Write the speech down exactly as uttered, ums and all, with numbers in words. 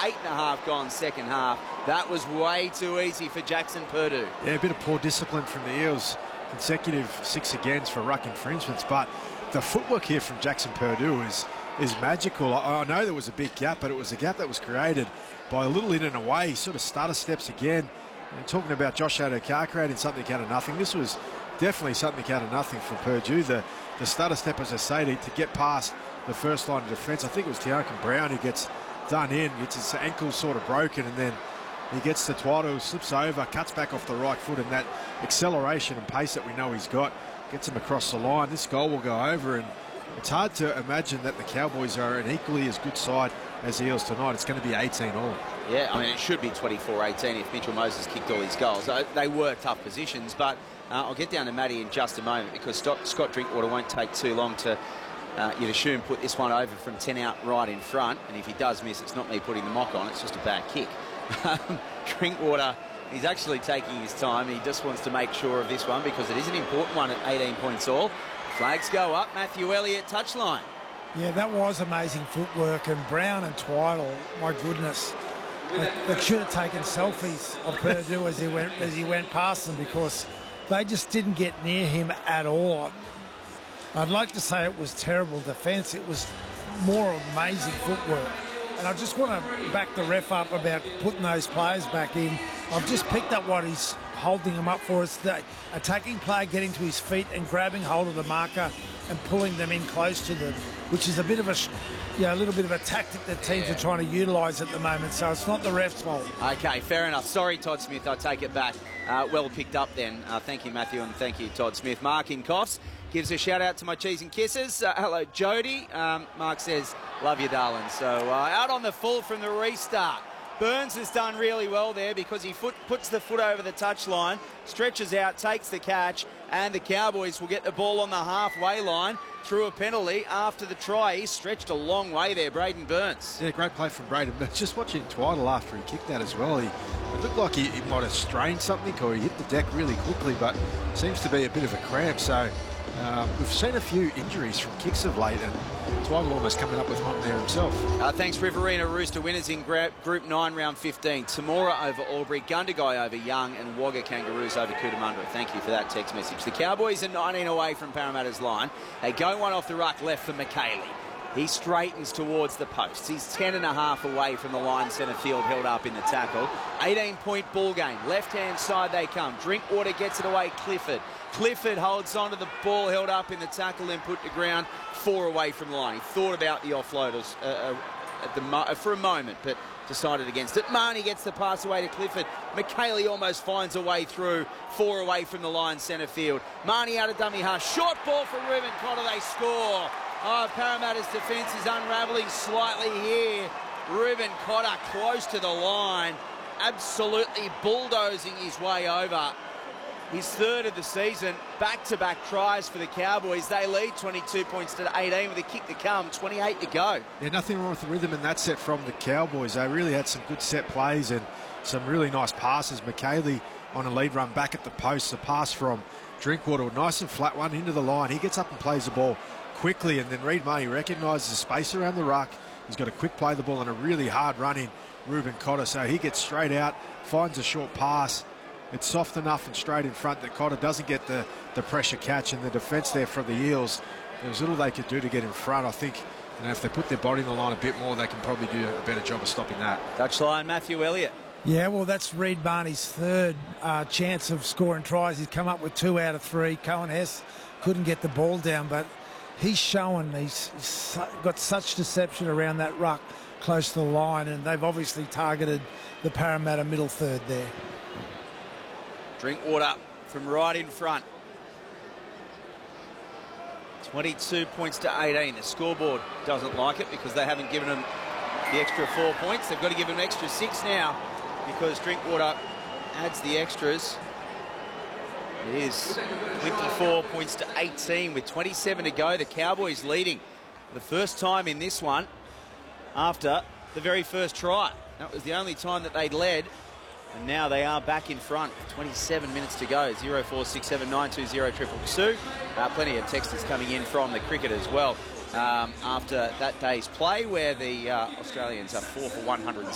Eight and a half gone second half. That was way too easy for Jackson Purdue. Yeah, a bit of poor discipline from the Eels. Consecutive six agains for ruck infringements, but the footwork here from Jackson Purdue is is magical. I, I know there was a big gap, but it was a gap that was created by a little in and away. He sort of stutter steps again. And talking about Josh Adokar creating something out of nothing, this was definitely something out of nothing for Purdue. The, the stutter step, as I say, to, to get past the first line of defence. I think it was Tiarkin Brown who gets done in, gets his ankle sort of broken, and then he gets to Twaddle, slips over, cuts back off the right foot, and that acceleration and pace that we know he's got gets him across the line. This goal will go over, and it's hard to imagine that the Cowboys are an equally as good side as the Eels tonight. It's going to be eighteen all. Yeah, I mean, it should be twenty-four eighteen if Mitchell Moses kicked all his goals. They were tough positions, but uh, I'll get down to Matty in just a moment, because Scott Drinkwater won't take too long to, uh, you'd assume, put this one over from ten out right in front. And if he does miss, it's not me putting the mock on, it's just a bad kick. Drinkwater, he's actually taking his time. He just wants to make sure of this one, because it is an important one at eighteen points all. Flags go up. Matthew Elliott, touchline. Yeah, that was amazing footwork. And Brown and Twaddle, my goodness, they, they should have taken selfies of Purdue as he went as he went past them, because they just didn't get near him at all. I'd like to say it was terrible defence. It was more amazing footwork. And I just want to back the ref up about putting those players back in. I've just picked up what he's holding them up for. It's the attacking player getting to his feet and grabbing hold of the marker and pulling them in close to them, which is a bit of a, you know, a little bit of a tactic that teams yeah. are trying to utilise at the moment. So it's not the ref's fault. Okay, fair enough. Sorry, Todd Smith. I take it back. Uh, well picked up then. Uh, thank you, Matthew, and thank you, Todd Smith. Mark in Coffs gives a shout out to my cheese and kisses. Uh, hello, Jody. Um, Mark says, love you, darling. So uh, out on the full from the restart. Burns has done really well there, because he foot, puts the foot over the touchline, stretches out, takes the catch, and the Cowboys will get the ball on the halfway line through a penalty after the try. He stretched a long way there, Braden Burns. Yeah, great play from Braden. But just watching Twaddle after he kicked that as well, he, it looked like he, he might have strained something, or he hit the deck really quickly, but seems to be a bit of a cramp. So um, we've seen a few injuries from kicks of late, and Twaddle almost coming up with one there himself. Uh, thanks, Riverina Rooster. Winners in Group nine, Round fifteen. Tamora over Albury, Gundagai over Young, and Wagga Kangaroos over Cootamundra. Thank you for that text message. The Cowboys are nineteen away from Parramatta's line. They go one off the ruck left for McKaylee. He straightens towards the posts. He's ten and a half away from the line, centre field, held up in the tackle. eighteen point ball game. Left-hand side they come. Drinkwater gets it away, Clifford. Clifford holds onto the ball, held up in the tackle, then put to ground, four away from the line. He thought about the offloaders uh, uh, at the mo for a moment, but decided against it. Marnie gets the pass away to Clifford. McKaylee almost finds a way through, four away from the line, centre field. Marnie out of dummy half. Short ball for Reuben Cotter. They score. Oh, Parramatta's defence is unravelling slightly here. Reuben Cotter close to the line, absolutely bulldozing his way over. His third of the season, back-to-back tries for the Cowboys. They lead twenty-two points to eighteen with a kick to come, twenty-eight to go. Yeah, nothing wrong with the rhythm in that set from the Cowboys. They really had some good set plays and some really nice passes. McKaylee on a lead run back at the post. The pass from Drinkwater, nice and flat one into the line. He gets up and plays the ball quickly, and then Reid Marnie recognises the space around the ruck. He's got a quick play the ball and a really hard running Reuben Cotter. So he gets straight out, finds a short pass. It's soft enough and straight in front that Cotter doesn't get the, the pressure catch, and the defence there from the Eels, there was little they could do to get in front. I think, you know, if they put their body in the line a bit more, they can probably do a better job of stopping that. Touchline, Matthew Elliott. Yeah, well, that's Reid Marnie's third uh, chance of scoring tries. He's come up with two out of three. Cohen Hess couldn't get the ball down, but he's shown he's, he's got such deception around that ruck close to the line, and they've obviously targeted the Parramatta middle third there. Drinkwater from right in front. twenty-two points to eighteen. The scoreboard doesn't like it because they haven't given them the extra four points. They've got to give them an extra six now because Drinkwater adds the extras. It is twenty-four points to eighteen with twenty-seven to go. The Cowboys leading for the first time in this one after the very first try. That was the only time that they'd led. And now they are back in front. twenty-seven minutes to go. zero four six seven nine two zero triple two. Uh, plenty of texters coming in from the cricket as well um, after that day's play, where the uh, Australians are four for one hundred